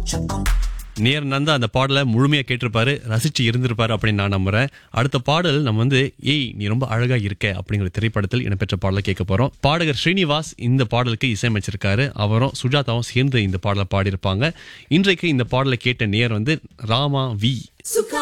நேர் நந்தா அந்த பாடலை முழுமையா கேட்டிருப்பாரு, ரசிச்சு இருந்திருப்பாரு அப்படின்னு நான் நம்புறேன். அடுத்த பாடல் நம்ம ஏய் நீ ரொம்ப அழகா இருக்க அப்படிங்கிற திரைப்படத்தில் இடம்பெற்ற பாடலை கேட்க போறோம். பாடகர் ஸ்ரீனிவாஸ் இந்த பாடலுக்கு இசையமைச்சிருக்காரு. அவரும் சுஜாதாவும் சேர்ந்து இந்த பாடலை பாடியிருப்பாங்க. இன்றைக்கு இந்த பாடலை கேட்ட நேர் ராமா வி.